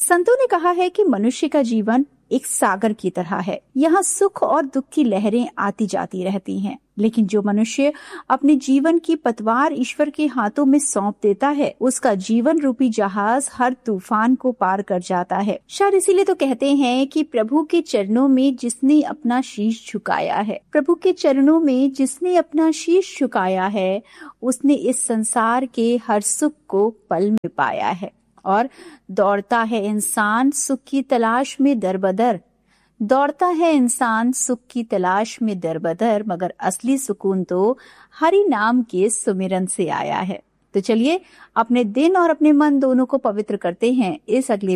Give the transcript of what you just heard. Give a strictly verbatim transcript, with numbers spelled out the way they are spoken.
संतों ने कहा है कि मनुष्य का जीवन एक सागर की तरह है। यहाँ सुख और दुख की लहरें आती जाती रहती हैं, लेकिन जो मनुष्य अपने जीवन की पतवार ईश्वर के हाथों में सौंप देता है, उसका जीवन रूपी जहाज हर तूफान को पार कर जाता है। शायद इसीलिए तो कहते हैं कि प्रभु के चरणों में जिसने अपना शीश झुकाया है, प्रभु के चरणों में जिसने अपना शीश झुकाया है, उसने इस संसार के हर सुख को पल में पाया है। और दौड़ता है इंसान सुख की तलाश में दरबदर, दौड़ता है इंसान सुख की तलाश में दरबदर, मगर असली सुकून तो हरि नाम के सुमिरन से आया है। तो चलिए अपने दिन और अपने मन दोनों को पवित्र करते हैं इस अगले